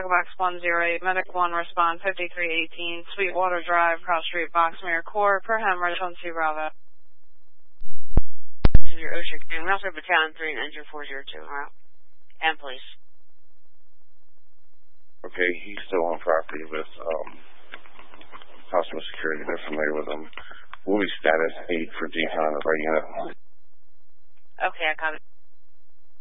Echo Box 108, Medic 1, respond 5318, Sweetwater Drive, Cross Street, Boxmere Court, per Hemorrhage, 1-2 Bravo. This is your OSHA, and we also have Battalion 3 and Engine 402, alright? And police. Okay, he's still on property with hospital security. They're familiar with him. We'll be status 8 for decon right unit. Okay, I copy.